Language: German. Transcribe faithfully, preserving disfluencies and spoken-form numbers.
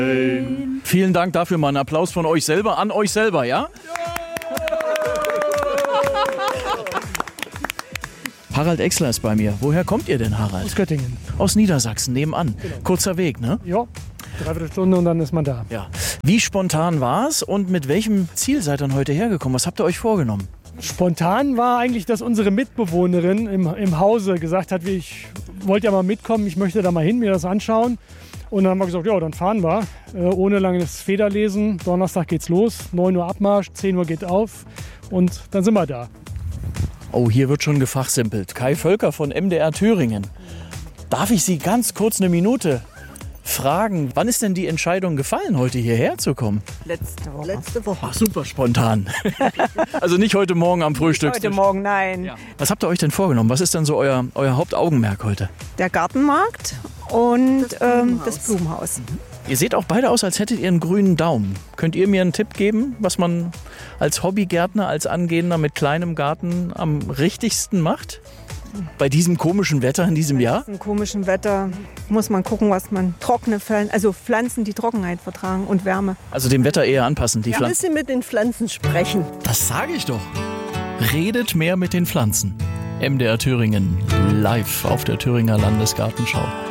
Vielen Dank dafür, mal einen Applaus von euch selber an euch selber, ja? Harald Exler ist bei mir. Woher kommt ihr denn, Harald? Aus Göttingen. Aus Niedersachsen, nebenan. Genau. Kurzer Weg, ne? Ja, dreiviertel Stunde und dann ist man da. Ja. Wie spontan war es und mit welchem Ziel seid ihr dann heute hergekommen? Was habt ihr euch vorgenommen? Spontan war eigentlich, dass unsere Mitbewohnerin im, im Hause gesagt hat, wie ich wollte ja mal mitkommen, ich möchte da mal hin, mir das anschauen. Und dann haben wir gesagt, ja, dann fahren wir. Äh, ohne langes Federlesen. Donnerstag geht's los, neun Uhr Abmarsch, zehn Uhr geht auf und dann sind wir da. Oh, hier wird schon gefachsimpelt. Kai Völker von M D R Thüringen. Darf ich Sie ganz kurz eine Minute fragen, wann ist denn die Entscheidung gefallen, heute hierher zu kommen? Letzte Woche. Letzte Woche. Ach, super spontan. Also nicht heute Morgen am Frühstückstisch. Heute Morgen, nein. Ja. Was habt ihr euch denn vorgenommen? Was ist denn so euer, euer Hauptaugenmerk heute? Der Gartenmarkt und das Blumenhaus. Ähm, das Blumenhaus. Mhm. Ihr seht auch beide aus, als hättet ihr einen grünen Daumen. Könnt ihr mir einen Tipp geben, was man als Hobbygärtner, als Angehender mit kleinem Garten am richtigsten macht? Bei diesem komischen Wetter in diesem Jahr? Bei diesem komischen Wetter muss man gucken, was man trockene Pflanzen, also Pflanzen, die Trockenheit vertragen und Wärme. Also dem Wetter eher anpassen, die ja, Pflanzen. Ein bisschen mit den Pflanzen sprechen. Das sage ich doch. Redet mehr mit den Pflanzen. M D R Thüringen live auf der Thüringer Landesgartenschau.